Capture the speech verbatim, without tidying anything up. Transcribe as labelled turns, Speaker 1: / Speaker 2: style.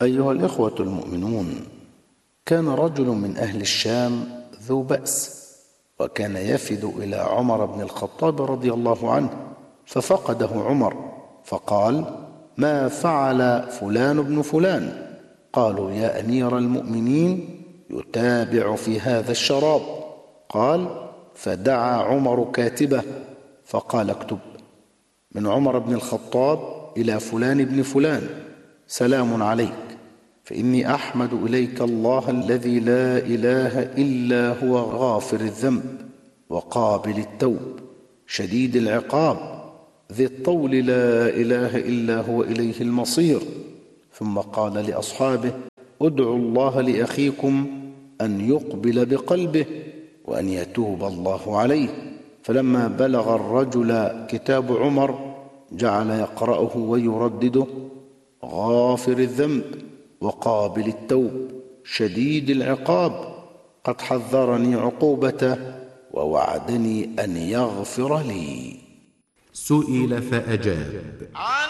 Speaker 1: أيها الإخوة المؤمنون، كان رجل من أهل الشام ذو بأس، وكان يفد إلى عمر بن الخطاب رضي الله عنه، ففقده عمر فقال: ما فعل فلان بن فلان؟ قالوا: يا أمير المؤمنين، يتابع في هذا الشراب. قال: فدعا عمر كاتبه فقال: اكتب من عمر بن الخطاب إلى فلان بن فلان: سلام عليك، فإني أحمد إليك الله الذي لا إله إلا هو، غافر الذنب وقابل التوب شديد العقاب ذي الطول، لا إله إلا هو، إليه المصير. ثم قال لأصحابه: ادعوا الله لأخيكم أن يقبل بقلبه وأن يتوب الله عليه. فلما بلغ الرجل كتاب عمر جعل يقرأه ويردده: غافر الذنب وقابل التوب شديد العقاب، قد حذرني عقوبته ووعدني أن يغفر لي.
Speaker 2: سئل فأجاب: